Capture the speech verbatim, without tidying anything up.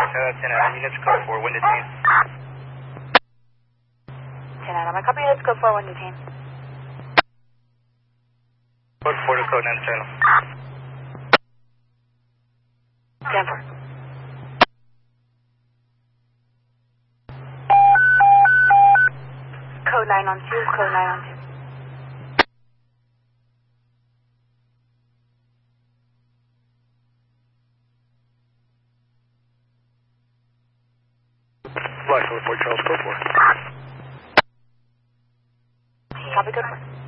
uh, ten out, units code four, wind detain. ten out, I copy units code four, wind detain. Code four to code nine channel. Denver. Code nine on two, code nine on two. Black, Fort Charles, code four. Copy, code four.